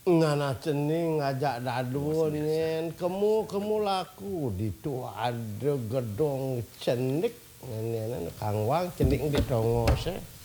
Ngana ceni ngajak daduan yen kemu laku di tu ada gedong cenik nen kang wang cenik di dongos